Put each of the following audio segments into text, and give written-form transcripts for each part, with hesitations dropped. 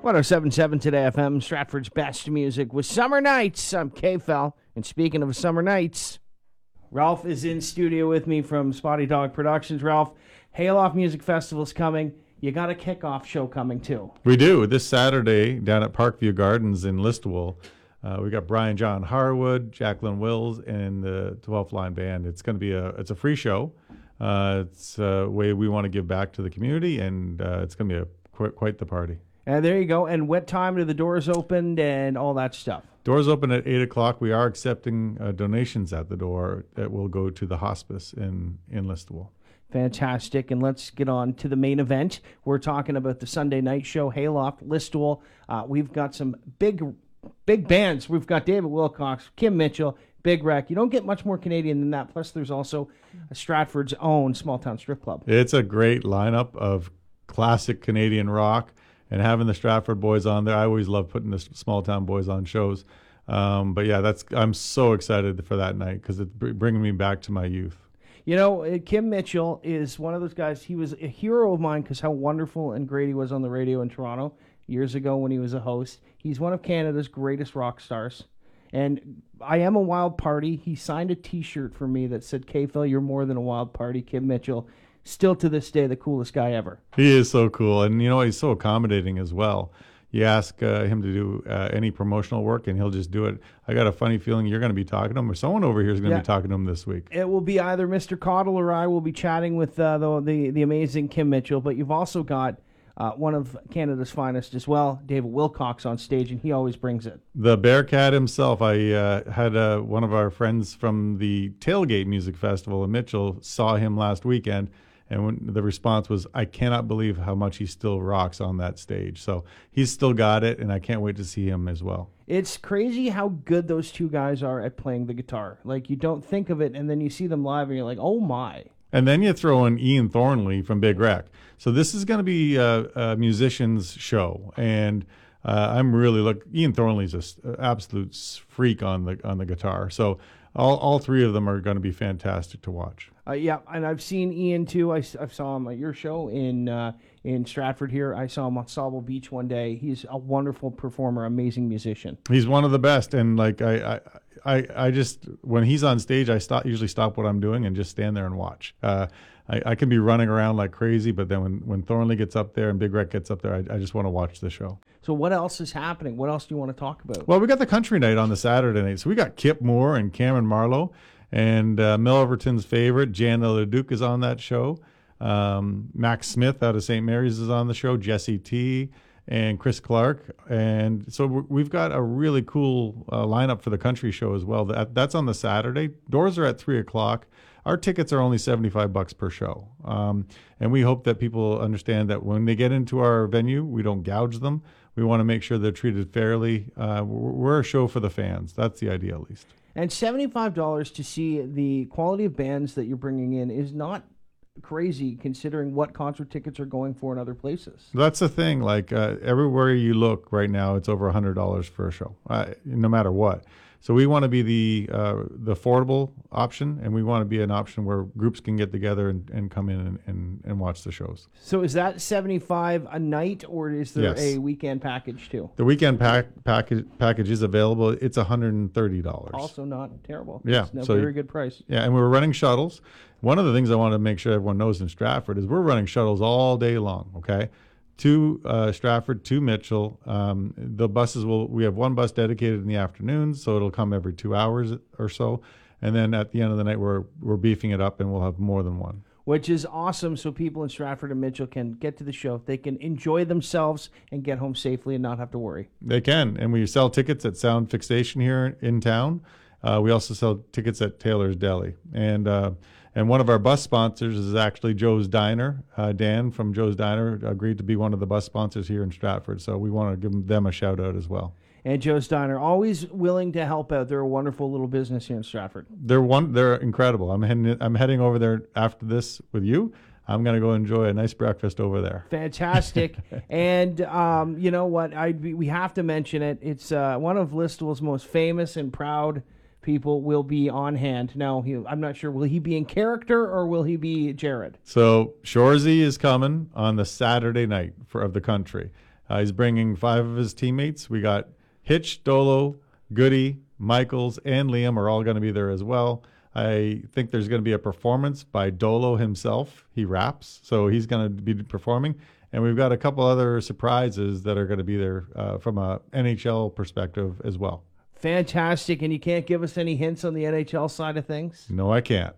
107.7 Today FM, Stratford's best music with Summer Nights. I'm K-Fel, and speaking of Summer Nights, Ralph is in studio with me from Spotty Dog Productions. Ralph, Hayloft Music Festival's coming. You got a kickoff show coming too. We do. This Saturday down at Parkview Gardens in Listowel. We got Brian John Harwood, Jacqueline Wills, and the 12th Line Band. It's going to be it's a free show. It's a way we want to give back to the community, and it's going to be quite the party. And there you go. And what time do the doors open and all that stuff? Doors open at 8 o'clock. We are accepting donations at the door that will go to the hospice in Listowel. Fantastic. And let's get on to the main event. We're talking about the Sunday night show, Hayloft, Listowel. We've got some big bands. We've got David Wilcox, Kim Mitchell, Big Wreck. You don't get much more Canadian than that. Plus, there's also Stratford's own small town strip club. It's a great lineup of classic Canadian rock. And having the Stratford boys on there, I always love putting the small town boys on shows. But yeah, I'm so excited for that night because it's bringing me back to my youth. You know, Kim Mitchell is one of those guys. He was a hero of mine because how wonderful and great he was on the radio in Toronto years ago when he was a host. He's one of Canada's greatest rock stars. And I am a wild party. He signed a T-shirt for me that said, K-Fel, you're more than a wild party, Kim Mitchell. Still to this day, the coolest guy ever. He is so cool. And, you know, he's so accommodating as well. You ask him to do any promotional work, and he'll just do it. I got a funny feeling you're going to be talking to him, or someone over here is going to be talking to him this week. It will be either Mr. Cottle or I will be chatting with the amazing Kim Mitchell. But you've also got one of Canada's finest as well, David Wilcox, on stage, and he always brings it. The Bearcat himself. I had one of our friends from the Tailgate Music Festival in Mitchell saw him last weekend. And when the response was, I cannot believe how much he still rocks on that stage. So he's still got it, and I can't wait to see him as well. It's crazy how good those two guys are at playing the guitar. Like, you don't think of it, and then you see them live, and you're like, oh, my. And then you throw in Ian Thornley from Big Wreck. So this is going to be a musician's show. And I'm really Ian Thornley's an absolute freak on the guitar. So all three of them are going to be fantastic to watch. Yeah, and I've seen Ian too. I saw him at your show in Stratford here. I saw him on Sauble Beach one day. He's a wonderful performer, amazing musician. He's one of the best, and like I just when he's on stage, I usually stop what I'm doing and just stand there and watch. I can be running around like crazy, but then when Thornley gets up there and Big Wreck gets up there, I just want to watch the show. So what else is happening? What else do you want to talk about? Well, we got the country night on the Saturday night. So we got Kip Moore and Cameron Marlowe. And Mel Overton's favorite, Jana LeDuc, is on that show. Max Smith out of St. Mary's is on the show. Jesse T. and Chris Clark. And so we've got a really cool lineup for the country show as well. That's on the Saturday. Doors are at 3 o'clock. Our tickets are only $75 per show. And we hope that people understand that when they get into our venue, we don't gouge them. We want to make sure they're treated fairly. We're a show for the fans. That's the idea, at least. And $75 to see the quality of bands that you're bringing in is not crazy considering what concert tickets are going for in other places. That's the thing. Like everywhere you look right now, it's over $100 for a show, no matter what. So we want to be the affordable option, and we want to be an option where groups can get together and come in and watch the shows. So is that $75 a night, or is there a weekend package too? The weekend package is available. It's $130. Also not terrible. Yeah. It's a very good price. Yeah, and we're running shuttles. One of the things I want to make sure everyone knows in Stratford is we're running shuttles all day long, okay? To Stratford, to Mitchell. The buses we have one bus dedicated in the afternoons, so it'll come every 2 hours or so. And then at the end of the night, we're beefing it up, and we'll have more than one. Which is awesome, so people in Stratford and Mitchell can get to the show. They can enjoy themselves and get home safely and not have to worry. They can, and we sell tickets at Sound Fixation here in town. We also sell tickets at Taylor's Deli. And one of our bus sponsors is actually Joe's Diner. Dan from Joe's Diner agreed to be one of the bus sponsors here in Stratford, so we want to give them a shout-out as well. And Joe's Diner, always willing to help out. They're a wonderful little business here in Stratford. They're incredible. I'm heading over there after this with you. I'm going to go enjoy a nice breakfast over there. Fantastic. And you know what? We have to mention it. It's one of Listowel's most famous and proud people will be on hand. Now, I'm not sure, will he be in character or will he be Jared? So Shorzy is coming on the Saturday night of the country. He's bringing 5 of his teammates. We got Hitch, Dolo, Goody, Michaels, and Liam are all going to be there as well. I think there's going to be a performance by Dolo himself. He raps, so he's going to be performing. And we've got a couple other surprises that are going to be there from a NHL perspective as well. Fantastic. And you can't give us any hints on the NHL side of things? No, I can't.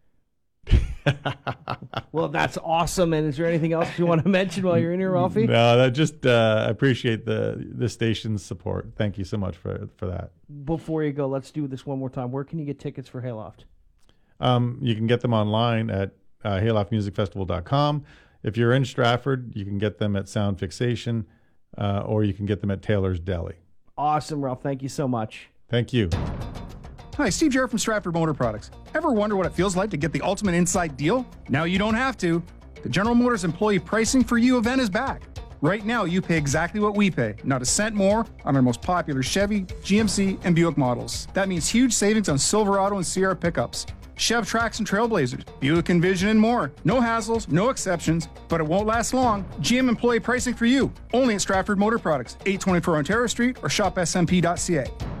Well, that's awesome. And is there anything else you want to mention while you're in here, Ralphie? No, I just appreciate the station's support. Thank you so much for that. Before you go, let's do this one more time. Where can you get tickets for Hayloft? You can get them online at hayloftmusicfestival.com. If you're in Stratford, you can get them at Sound Fixation, or you can get them at Taylor's Deli. Awesome, Ralph. Thank you so much. Thank you. Hi, Steve Jarrett from Stratford Motor Products. Ever wonder what it feels like to get the ultimate inside deal? Now you don't have to. The General Motors Employee Pricing for You event is back. Right now, you pay exactly what we pay, not a cent more, on our most popular Chevy, GMC, and Buick models. That means huge savings on Silverado and Sierra pickups, Chev Trax and Trailblazers, Buick Envision, and more. No hassles, no exceptions, but it won't last long. GM Employee Pricing for You, only at Stratford Motor Products, 824 Ontario Street, or shop smp.ca.